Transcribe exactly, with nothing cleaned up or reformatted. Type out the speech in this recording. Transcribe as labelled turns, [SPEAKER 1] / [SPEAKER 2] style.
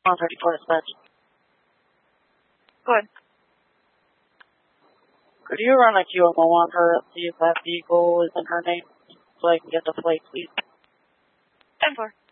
[SPEAKER 1] one thirty-four dispatch.
[SPEAKER 2] Go ahead.
[SPEAKER 1] Could you run a Q M O on her, see if that vehicle is in her name, so I can get the plate, please?
[SPEAKER 2] ten four.